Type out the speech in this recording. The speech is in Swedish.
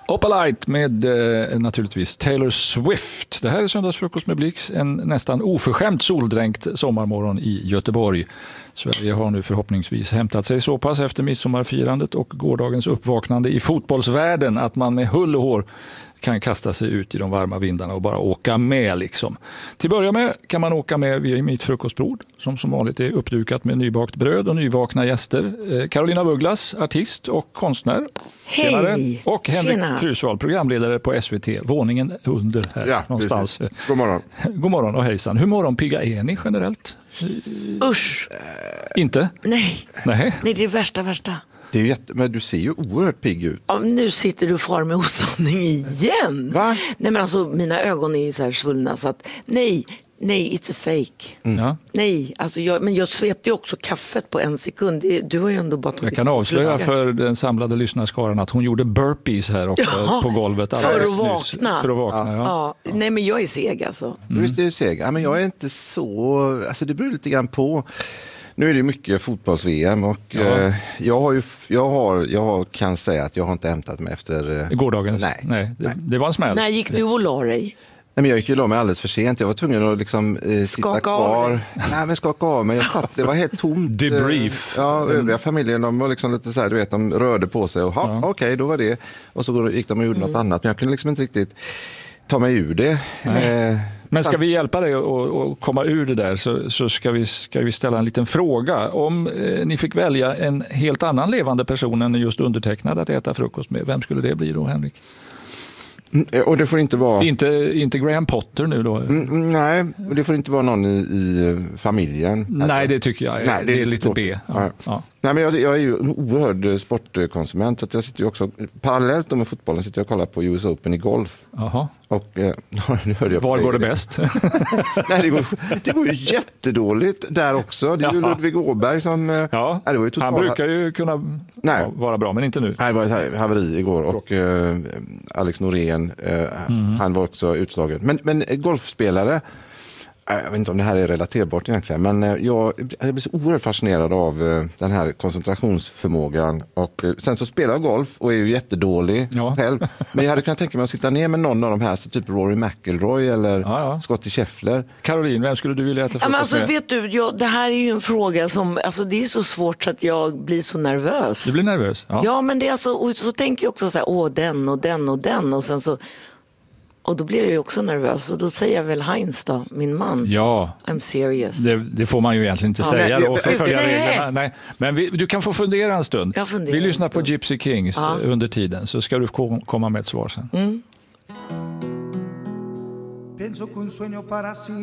Opalite med naturligtvis Taylor Swift. Det här är Söndagsfrukost med Blix, en nästan oförskämt soldränkt sommarmorgon i Göteborg. Sverige har nu förhoppningsvis hämtat sig så pass efter midsommarfirandet och gårdagens uppvaknande i fotbollsvärlden att man med hull och hår kan kasta sig ut i de varma vindarna och bara åka med liksom. Till börja med kan man åka med via mitt frukostbord som vanligt är uppdukat med nybakt bröd och nyvakna gäster. Carolina Vuglas, artist och konstnär. Hej! Och Henrik Krusvall, programledare på SVT. Våningen under här någonstans. Precis. God morgon. God morgon och hejsan. Hur morgonpigga är ni generellt? Usch! Inte? Nej, det är det värsta. Det är ju men du ser ju oerhört pigg ut. Ja, nu sitter du far med osanning igen. Va? Nej, men alltså mina ögon är ju så här svullna så att nej, it's a fake. Ja. Nej, alltså jag svepte ju också kaffet på en sekund. Du har ju ändå bara tagit. Jag kan avslöja för den samlade lyssnarskaran att hon gjorde burpees här också på golvet. För att vakna. För att vakna, ja. Nej, men jag är seg alltså. Visst är du seg? Ja, men jag är inte så... Alltså det beror lite grann på... Nu är det mycket fotbolls-VM och jag kan säga att jag har inte hämtat mig efter... Gårdagens? Nej. Det var en smäll. När gick du och la dig? Nej, men jag gick ju mig alldeles för sent. Jag var tvungen att liksom sitta kvar. Nej, men skaka av mig. Det var helt tomt. Debrief. Övriga familjen, de var liksom lite så här, du vet, de rörde på sig och okej, då var det. Och så gick de och gjorde något annat. Men jag kunde liksom inte riktigt ta mig ur det. Men ska vi hjälpa dig att komma ur det där så ska vi ställa en liten fråga. Om ni fick välja en helt annan levande person än just undertecknad att äta frukost med, vem skulle det bli då, Henrik? Och det får inte vara... Inte Graham Potter nu då? Nej, det får inte vara någon i familjen. Nej, det tycker jag. Nej, det är lite B. Ja. Nej, men jag är ju en oerhörd sportkonsument så att jag sitter ju också, parallellt med fotbollen sitter jag och kollar på US Open i golf. Jaha. Och nu hörde jag var går det bäst? Nej, det går ju jättedåligt där också. Det är ju Ludvig Åberg som... Ja, det var ju han brukar ju kunna vara bra, men inte nu. Nej, det var ett haveri igår och Alex Norén, han var också utslagen. Men golfspelare... Jag vet inte om det här är relaterbart egentligen, men jag blir så oerhört fascinerad av den här koncentrationsförmågan. Och sen så spelar jag golf och är ju jättedålig själv. Men jag hade kunnat tänka mig att sitta ner med någon av de här, så typ Rory McIlroy eller Scottie Scheffler. Caroline, vem skulle du vilja äta frukost med? Alltså, vet du, det här är ju en fråga som, alltså det är så svårt så att jag blir så nervös. Du blir nervös? Ja, men det är alltså, och så tänker jag också så här, den och sen så... Och då blir jag ju också nervös och då säger jag väl Heinz då, min man. Ja. I'm serious. Det får man ju egentligen inte säga då för att följa reglerna. Nej. Men du kan få fundera en stund. Vi lyssnar på Gypsy Kings under tiden så ska du komma med ett svar sen.